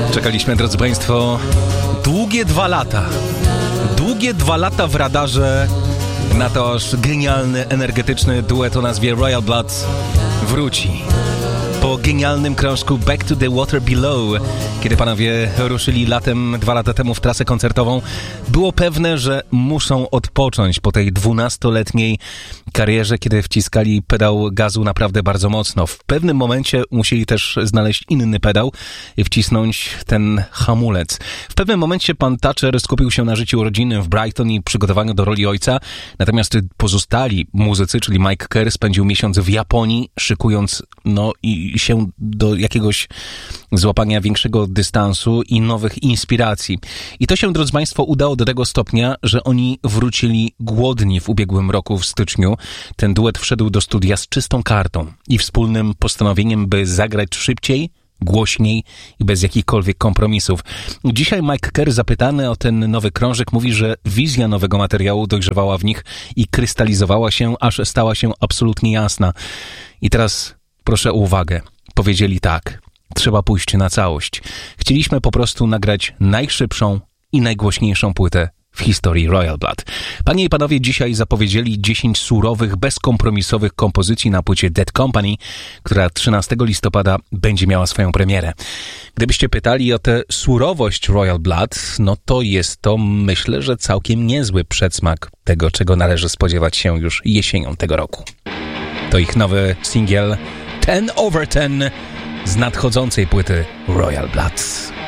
Czekaliśmy, drodzy Państwo, długie 2 lata. Długie 2 lata w radarze na to, aż genialny, energetyczny duet o nazwie Royal Blood wróci. Po genialnym krążku Back to the Water Below, kiedy panowie ruszyli 2 lata temu w trasę koncertową, było pewne, że muszą odpocząć po tej 12-letniej karierze, kiedy wciskali pedał gazu naprawdę bardzo mocno. W pewnym momencie musieli też znaleźć inny pedał i wcisnąć ten hamulec. W pewnym momencie pan Thatcher skupił się na życiu rodzinnym w Brighton i przygotowaniu do roli ojca, natomiast pozostali muzycy, czyli Mike Kerr, spędził miesiąc w Japonii, szykując i się do jakiegoś złapania większego dystansu i nowych inspiracji. I to się, drodzy Państwo, udało do tego stopnia, że oni wrócili głodni w ubiegłym roku w styczniu. Ten duet wszedł do studia z czystą kartą i wspólnym postanowieniem, by zagrać szybciej, głośniej i bez jakichkolwiek kompromisów. Dzisiaj Mike Kerr, zapytany o ten nowy krążek, mówi, że wizja nowego materiału dojrzewała w nich i krystalizowała się, aż stała się absolutnie jasna. I teraz proszę o uwagę. Powiedzieli tak: trzeba pójść na całość. Chcieliśmy po prostu nagrać najszybszą i najgłośniejszą płytę w historii Royal Blood. Panie i panowie, dzisiaj zapowiedzieli 10 surowych, bezkompromisowych kompozycji na płycie Dead Company, która 13 listopada będzie miała swoją premierę. Gdybyście pytali o tę surowość Royal Blood, to jest to, myślę, że całkiem niezły przedsmak tego, czego należy spodziewać się już jesienią tego roku. To ich nowy singiel 10/10 z nadchodzącej płyty Royal Blood.